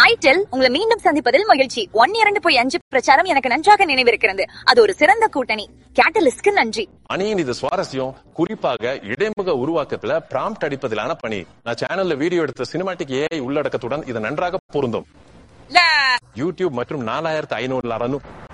Title உங்களை மீண்டும் சந்திப்பதில் மகிழ்ச்சி. 1-2.5 பிரச்சாரம் எனக்கு நன்றாக நினைவிருக்கிறது. அது ஒரு சிறந்த கூட்டணி. கேட்டலிஸ்ட்க்கு நன்றி. அணியின் இது சுவாரஸ்யம், குறிப்பாக இடைமுக உருவாக்கத்துல பிராம்ப்ட் அடிப்பதிலான பணி. நான் சேனல்ல வீடியோ எடுத்த சினிமாட்டிக் ஏஐ உள்ளடக்கத்துடன் இது நன்றாக பொருந்தும். யூடியூப் மற்றும் 4500